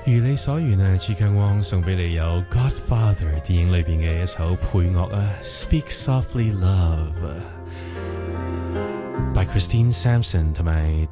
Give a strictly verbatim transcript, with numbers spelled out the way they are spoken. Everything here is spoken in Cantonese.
如你所願啊，朱強汪送俾你有《Godfather》電影裏邊嘅一首配樂啊，《Speak Softly Love》by Christine Sampson 同埋